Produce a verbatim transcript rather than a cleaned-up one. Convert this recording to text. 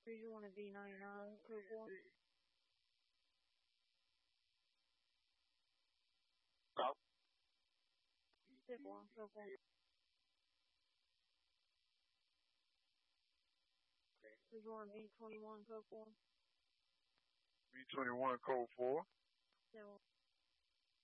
three one B ninety-nine, code four. Stop. Tip one, code four. three one B twenty-one, code four. B twenty-one, code four. Tip one.